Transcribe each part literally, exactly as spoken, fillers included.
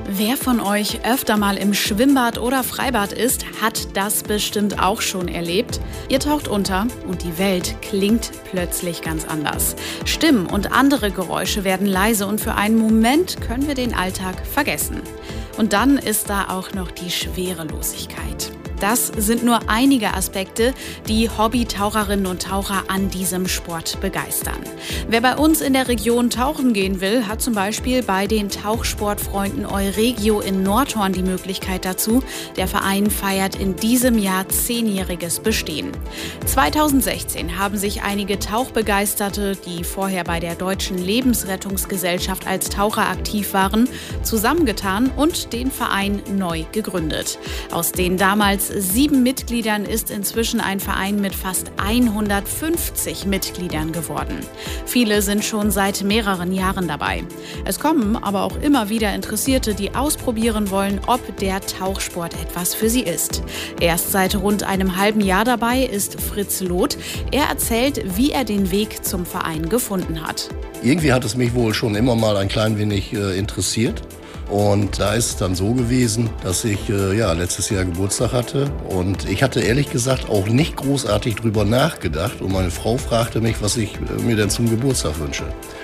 Wer von euch öfter mal im Schwimmbad oder Freibad ist, hat das bestimmt auch schon erlebt. Ihr taucht unter und die Welt klingt plötzlich ganz anders. Stimmen und andere Geräusche werden leise und für einen Moment können wir den Alltag vergessen. Und dann ist da auch noch die Schwerelosigkeit. Das sind nur einige Aspekte, die Hobbytaucherinnen und Taucher an diesem Sport begeistern. Wer bei uns in der Region tauchen gehen will, hat zum Beispiel bei den Tauchsportfreunden Euregio in Nordhorn die Möglichkeit dazu. Der Verein feiert in diesem Jahr zehnjähriges Bestehen. zweitausendsechzehn haben sich einige Tauchbegeisterte, die vorher bei der Deutschen Lebensrettungsgesellschaft als Taucher aktiv waren, zusammengetan und den Verein neu gegründet. Aus den damals sieben Mitgliedern ist inzwischen ein Verein mit fast hundertfünfzig Mitgliedern geworden. Viele sind schon seit mehreren Jahren dabei. Es kommen aber auch immer wieder Interessierte, die ausprobieren wollen, ob der Tauchsport etwas für sie ist. Erst seit rund einem halben Jahr dabei ist Fritz Loth. Er erzählt, wie er den Weg zum Verein gefunden hat. Irgendwie hat es mich wohl schon immer mal ein klein wenig äh, interessiert. Und da ist es dann so gewesen, dass ich äh, ja, letztes Jahr Geburtstag hatte. Und ich hatte ehrlich gesagt auch nicht großartig drüber nachgedacht. Und meine Frau fragte mich, was ich äh, mir denn zum Geburtstag wünsche.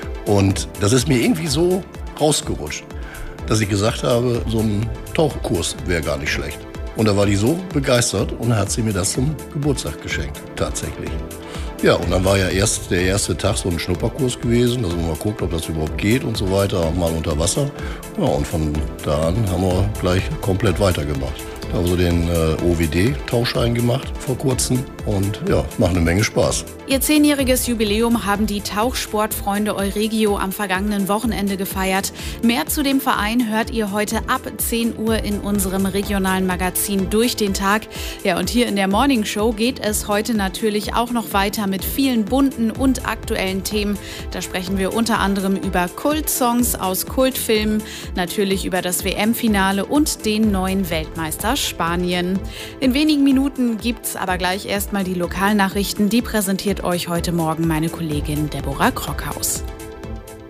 Und das ist mir irgendwie so rausgerutscht, dass ich gesagt habe, so ein Tauchkurs wäre gar nicht schlecht. Und da war die so begeistert und hat sie mir das zum Geburtstag geschenkt, tatsächlich. Ja, und dann war ja erst der erste Tag so ein Schnupperkurs gewesen, dass man mal guckt, ob das überhaupt geht und so weiter, mal unter Wasser. Ja, und von da an haben wir gleich komplett weitergemacht. Ich habe so den äh, O W D-Tauchschein gemacht vor kurzem und ja, macht eine Menge Spaß. Ihr zehnjähriges Jubiläum haben die Tauchsportfreunde Euregio am vergangenen Wochenende gefeiert. Mehr zu dem Verein hört ihr heute ab zehn Uhr in unserem regionalen Magazin Durch den Tag. Ja, und hier in der Morning Show geht es heute natürlich auch noch weiter mit vielen bunten und aktuellen Themen. Da sprechen wir unter anderem über Kultsongs aus Kultfilmen, natürlich über das W M-Finale und den neuen Weltmeister Spanien. In wenigen Minuten gibt's aber gleich erstmal die Lokalnachrichten. Die präsentiert euch heute Morgen meine Kollegin Deborah Krockhaus.